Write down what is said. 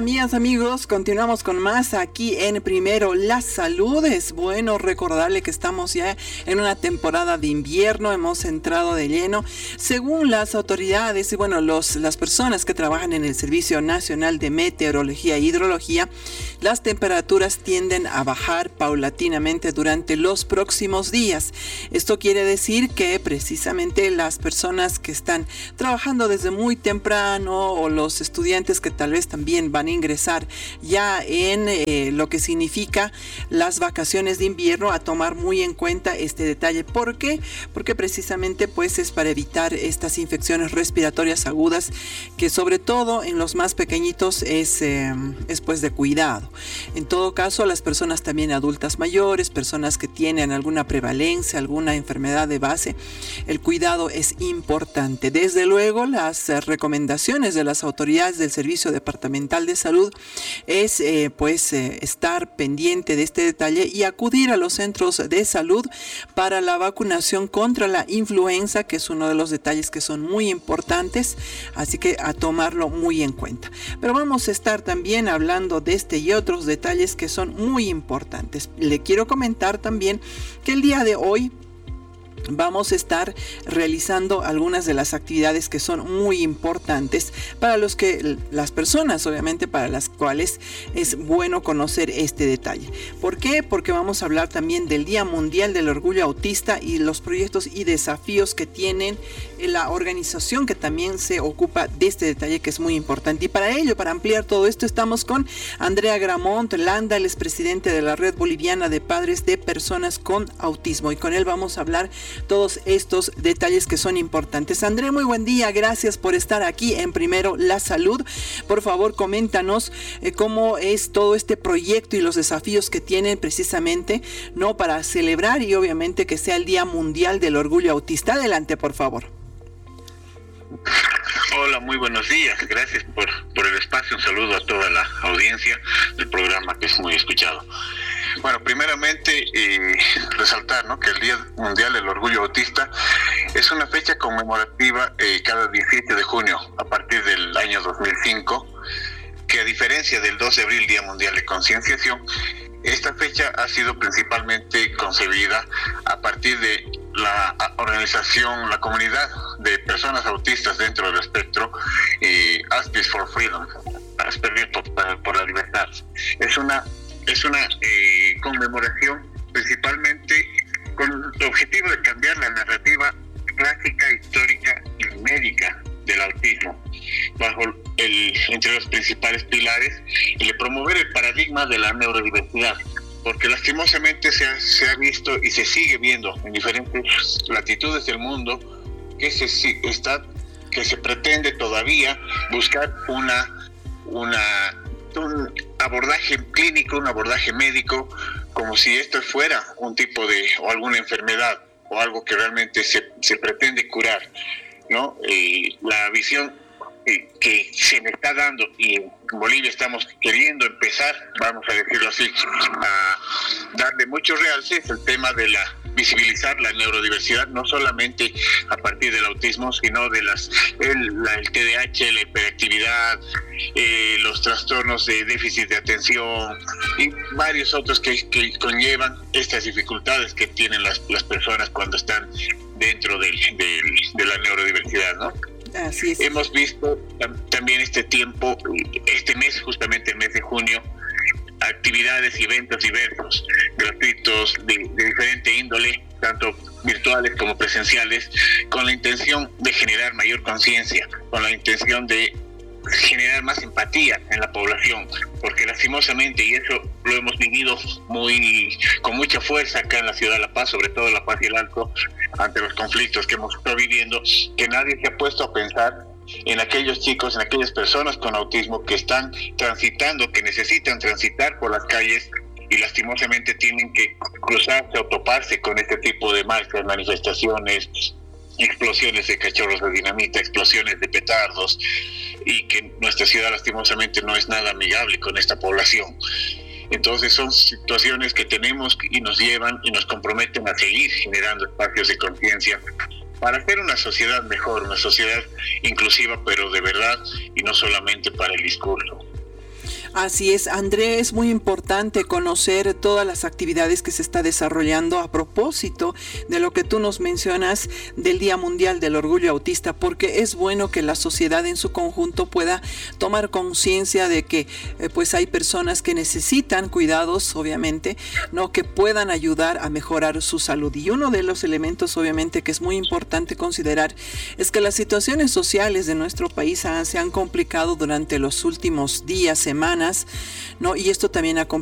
amigas, amigos? Continuamos con más aquí en Primero la Salud. Es bueno recordarle que estamos ya en una temporada de invierno, hemos entrado de lleno. Según las autoridades y las personas que trabajan en el Servicio Nacional de Meteorología e Hidrología, las temperaturas tienden a bajar paulatinamente durante los próximos días. Esto quiere decir que precisamente las personas que están trabajando desde muy temprano o los estudiantes que tal vez también van a ingresar ya en lo que significa las vacaciones de invierno, a tomar muy en cuenta este detalle. ¿Por qué? Porque precisamente pues es para evitar estas infecciones respiratorias agudas, que sobre todo en los más pequeñitos es pues de cuidado. En todo caso, las personas también adultas mayores, personas que tienen alguna prevalencia, alguna enfermedad de base, el cuidado es importante. Desde luego, las recomendaciones de las autoridades del Servicio Departamental de Salud es estar pendiente de este detalle y acudir a los centros de salud para la vacunación contra la influenza, que es uno de los detalles que son muy importantes, así que a tomarlo muy en cuenta. Pero vamos a estar también hablando de este y otros detalles que son muy importantes. Le quiero comentar también que el día de hoy vamos a estar realizando algunas de las actividades que son muy importantes para las personas, obviamente, para las cuales es bueno conocer este detalle. ¿Por qué? Porque vamos a hablar también del Día Mundial del Orgullo Autista y los proyectos y desafíos que tienen la organización que también se ocupa de este detalle, que es muy importante. Y para ello, para ampliar todo esto, estamos con Andrea Gramont Landa, él es presidente de la Red Boliviana de Padres de Personas con Autismo, y con él vamos a hablar todos estos detalles que son importantes. André, muy buen día, gracias por estar aquí en Primero la Salud. Por favor, coméntanos cómo es todo este proyecto y los desafíos que tienen precisamente, ¿no?, para celebrar y obviamente que sea el Día Mundial del Orgullo Autista. Adelante, por favor. Hola, muy buenos días. Gracias por el espacio. Un saludo a toda la audiencia del programa, que es muy escuchado. Bueno, primeramente resaltar, ¿no?, que el Día Mundial del Orgullo Autista es una fecha conmemorativa cada 17 de junio a partir del año 2005, que a diferencia del 2 de abril, Día Mundial de Concienciación, esta fecha ha sido principalmente concebida a partir de la organización, la comunidad de personas autistas dentro del espectro, Aspis for Freedom, Aspir por la libertad. Es una conmemoración principalmente con el objetivo de cambiar la narrativa clásica, histórica y médica del autismo, entre los principales pilares, y de promover el paradigma de la neurodiversidad, porque lastimosamente se ha visto y se sigue viendo en diferentes latitudes del mundo que se pretende todavía buscar un abordaje clínico, un abordaje médico, como si esto fuera un tipo o alguna enfermedad o algo que realmente se pretende curar, ¿no? La visión que se me está dando, y en Bolivia estamos queriendo empezar, vamos a decirlo así, a darle mucho realce, es el tema de visibilizar la neurodiversidad, no solamente a partir del autismo, sino de el TDAH, la hiperactividad, los trastornos de déficit de atención y varios otros que conllevan estas dificultades que tienen las personas cuando están dentro de la neurodiversidad, ¿no? Así es. Hemos visto también este mes, justamente el mes de junio, actividades y eventos diversos, gratuitos, de diferente índole, tanto virtuales como presenciales, con la intención de generar mayor conciencia, con la intención de generar más empatía en la población, porque lastimosamente, y eso lo hemos vivido con mucha fuerza acá en la ciudad de La Paz, sobre todo La Paz y el Alto, ante los conflictos que hemos estado viviendo, que nadie se ha puesto a pensar en aquellos chicos, en aquellas personas con autismo que están transitando, que necesitan transitar por las calles y lastimosamente tienen que cruzarse o toparse con este tipo de marchas, manifestaciones, explosiones de cachorros de dinamita, explosiones de petardos, y que nuestra ciudad lastimosamente no es nada amigable con esta población. Entonces son situaciones que tenemos y nos llevan y nos comprometen a seguir generando espacios de conciencia para hacer una sociedad mejor, una sociedad inclusiva, pero de verdad, y no solamente para el discurso. Así es, André, es muy importante conocer todas las actividades que se está desarrollando a propósito de lo que tú nos mencionas del Día Mundial del Orgullo Autista, porque es bueno que la sociedad en su conjunto pueda tomar conciencia de que pues hay personas que necesitan cuidados, obviamente, ¿no? Que puedan ayudar a mejorar su salud. Y uno de los elementos, obviamente, que es muy importante considerar es que las situaciones sociales de nuestro país se han complicado durante los últimos días, semanas, ¿no? Y esto también ha